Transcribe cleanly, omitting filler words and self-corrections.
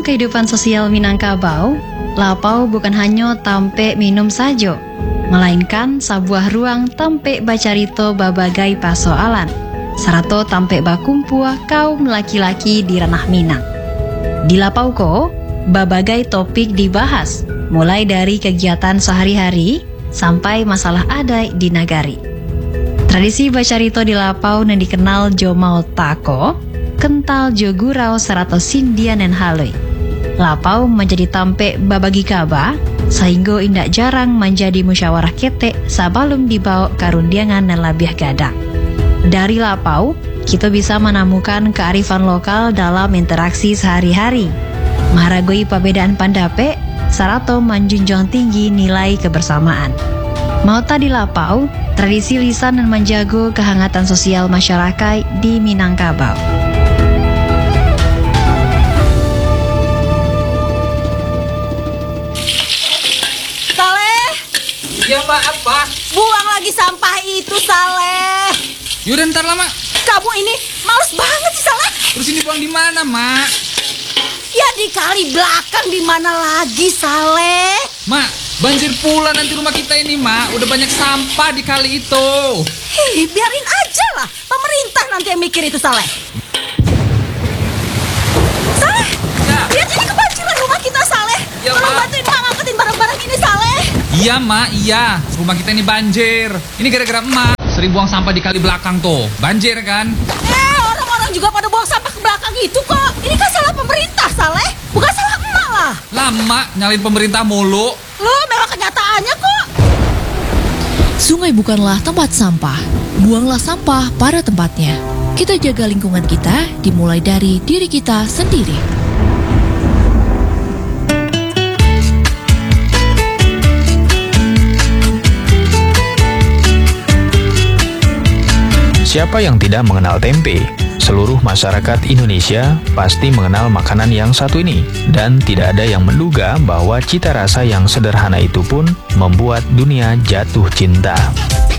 kehidupan sosial Minangkabau, lapau bukan hanya tampe minum saja, melainkan sebuah ruang tampe bacarito babagai persoalan, serta tampe bakumpul kaum laki-laki di ranah Minang. Di lapau ko, babagai topik dibahas, mulai dari kegiatan sehari-hari sampai masalah adat di nagari. Tradisi bacarito di lapau yang dikenal jo mau tako, kental jo gurau serata sindian dan haloi. Lapau menjadi tampe babagi kaba, sehingga indak jarang menjadi musyawarah ketek sebelum dibawa karundiangan dan labiah gadang. Dari lapau, kita bisa menemukan kearifan lokal dalam interaksi sehari-hari, menghargai perbedaan pendapat, serta menjunjung tinggi nilai kebersamaan. Mauta di lapau, tradisi lisan dan menjaga kehangatan sosial masyarakat di Minangkabau. Ya Mbak, apa? Buang lagi sampah itu, Saleh. Yaudah ntar lah, Mak. Kamu ini males banget sih, Saleh. Terus ini buang di mana, Mak? Ya di kali belakang, di mana lagi, Saleh? Mak, banjir pula nanti rumah kita ini, Mak. Udah banyak sampah di kali itu. Hei, biarin aja lah. Pemerintah nanti yang mikir itu, Saleh. Saleh, ya. Lihat ini kebanjiran rumah kita, Saleh. Ya, Tolong Mak. bantuin Mak ngangkatin barang-barang ini, Saleh. Iya, Mak, iya. Rumah kita ini banjir. Ini gara-gara emak sering buang sampah di kali belakang tuh. Banjir kan? Orang-orang juga pada buang sampah ke belakang itu kok. Ini kan salah pemerintah, Saleh. Bukan salah emak lah. Lama nyalin pemerintah mulu. Loh, memang kenyataannya kok. Sungai bukanlah tempat sampah. Buanglah sampah pada tempatnya. Kita jaga lingkungan kita dimulai dari diri kita sendiri. Siapa yang tidak mengenal tempe? Seluruh masyarakat Indonesia pasti mengenal makanan yang satu ini. Dan tidak ada yang menduga bahwa cita rasa yang sederhana itu pun membuat dunia jatuh cinta.